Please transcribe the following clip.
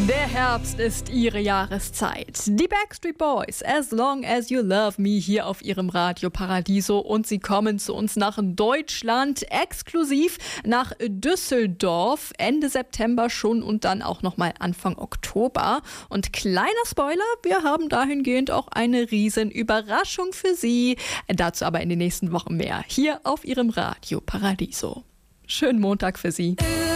Der Herbst ist ihre Jahreszeit. Die Backstreet Boys, As Long As You Love Me, hier auf ihrem Radio Paradiso. Und sie kommen zu uns nach Deutschland, exklusiv nach Düsseldorf, Ende September schon und dann auch nochmal Anfang Oktober. Und kleiner Spoiler, wir haben dahingehend auch eine riesen Überraschung für Sie. Dazu aber in den nächsten Wochen mehr, hier auf ihrem Radio Paradiso. Schönen Montag für Sie.